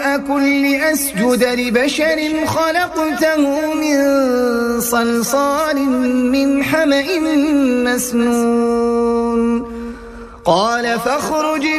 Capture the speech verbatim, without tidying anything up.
أكن لأسجد لبشر خلقته من صلصال من حمأ مسنون قال فاخرج